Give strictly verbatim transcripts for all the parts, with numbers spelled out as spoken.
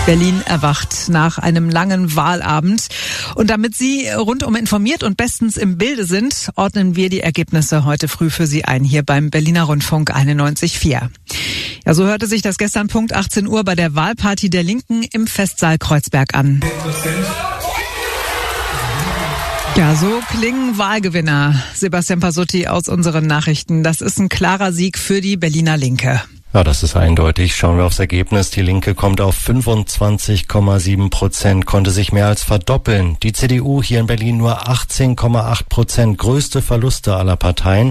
Berlin erwacht nach einem langen Wahlabend. Und damit Sie rundum informiert und bestens im Bilde sind, ordnen wir die Ergebnisse heute früh für Sie ein, hier beim Berliner Rundfunk einundneunzig Komma vier. Ja, so hörte sich das gestern Punkt achtzehn Uhr bei der Wahlparty der Linken im Festsaal Kreuzberg an. Ja, so klingen Wahlgewinner. Sebastian Pasutti aus unseren Nachrichten. Das ist ein klarer Sieg für die Berliner Linke. Ja, das ist eindeutig. Schauen wir aufs Ergebnis. Die Linke kommt auf fünfundzwanzig Komma sieben Prozent, konnte sich mehr als verdoppeln. Die C D U hier in Berlin nur achtzehn Komma acht Prozent, größte Verluste aller Parteien.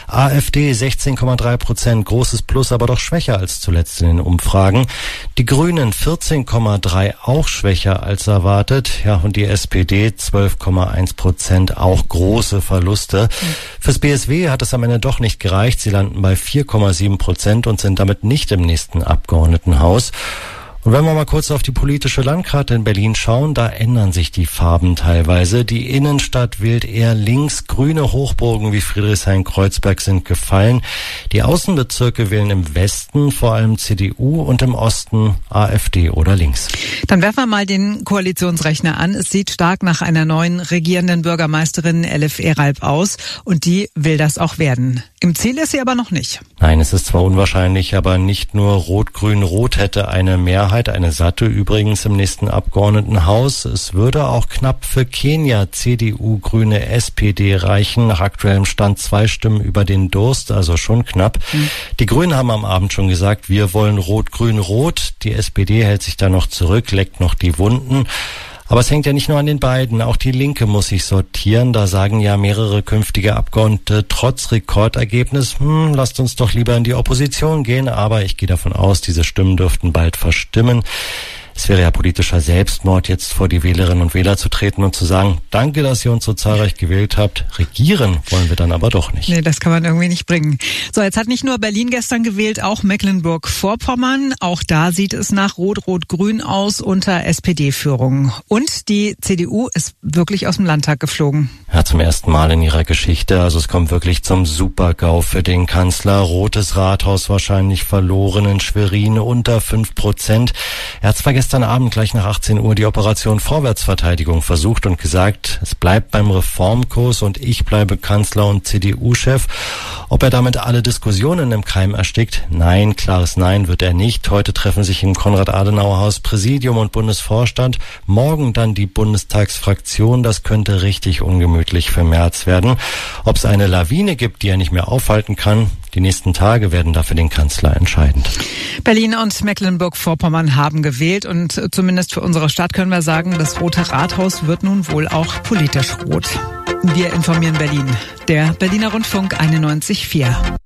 AfD sechzehn Komma drei Prozent, großes Plus, aber doch schwächer als zuletzt in den Umfragen. Die Grünen vierzehn Komma drei, auch schwächer als erwartet. Ja, und die S P D zwölf Komma eins Prozent, auch große Verluste. Fürs B S W hat es am Ende doch nicht gereicht. Sie landen bei vier Komma sieben Prozent und sind damit nicht im nächsten Abgeordnetenhaus. Und wenn wir mal kurz auf die politische Landkarte in Berlin schauen, da ändern sich die Farben teilweise. Die Innenstadt wählt eher links, grüne Hochburgen wie Friedrichshain-Kreuzberg sind gefallen. Die Außenbezirke wählen im Westen vor allem C D U und im Osten AfD oder links. Dann werfen wir mal den Koalitionsrechner an. Es sieht stark nach einer neuen regierenden Bürgermeisterin Elif Eralp aus und die will das auch werden. Im Ziel ist sie aber noch nicht. Nein, es ist zwar unwahrscheinlich, aber nicht nur Rot-Grün-Rot hätte eine Mehrheit, eine satte übrigens im nächsten Abgeordnetenhaus. Es würde auch knapp für Kenia C D U, Grüne, S P D reichen. Nach aktuellem Stand zwei Stimmen über den Durst, also schon knapp. Mhm. Die Grünen haben am Abend schon gesagt, wir wollen Rot-Grün-Rot. Die S P D hält sich da noch zurück, leckt noch die Wunden. Aber es hängt ja nicht nur an den beiden, auch die Linke muss sich sortieren. Da sagen ja mehrere künftige Abgeordnete trotz Rekordergebnis, hm, lasst uns doch lieber in die Opposition gehen. Aber ich gehe davon aus, diese Stimmen dürften bald verstimmen. Es wäre ja politischer Selbstmord, jetzt vor die Wählerinnen und Wähler zu treten und zu sagen, danke, dass ihr uns so zahlreich gewählt habt. Regieren wollen wir dann aber doch nicht. Nee, das kann man irgendwie nicht bringen. So, jetzt hat nicht nur Berlin gestern gewählt, auch Mecklenburg-Vorpommern. Auch da sieht es nach Rot-Rot-Grün aus unter S P D-Führung. Und die C D U ist wirklich aus dem Landtag geflogen. Ja, zum ersten Mal in ihrer Geschichte. Also es kommt wirklich zum Super-GAU für den Kanzler. Rotes Rathaus wahrscheinlich verloren in Schwerin unter fünf Prozent. Er hat zwar gestern Abend gleich nach achtzehn Uhr die Operation Vorwärtsverteidigung versucht und gesagt, es bleibt beim Reformkurs und ich bleibe Kanzler und C D U-Chef. Ob er damit alle Diskussionen im Keim erstickt? Nein, klares Nein wird er nicht. Heute treffen sich im Konrad-Adenauer-Haus Präsidium und Bundesvorstand. Morgen dann die Bundestagsfraktion. Das könnte richtig ungemütlich für Merz werden. Ob es eine Lawine gibt, die er nicht mehr aufhalten kann, die nächsten Tage werden da für den Kanzler entscheidend. Berlin und Mecklenburg-Vorpommern haben gewählt und zumindest für unsere Stadt können wir sagen, das Rote Rathaus wird nun wohl auch politisch rot. Wir informieren Berlin. Der Berliner Rundfunk einundneunzig Komma vier.